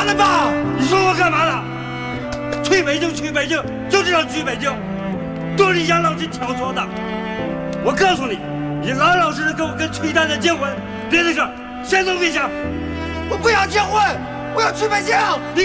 妈的吧！ 你说我干嘛了？去北京，去北京，就知道去北京，都是杨老吉挑唆的。我告诉你，你老老实实跟我跟曲丹丹结婚，别的事想都别想。 我不想结婚，我要去北京。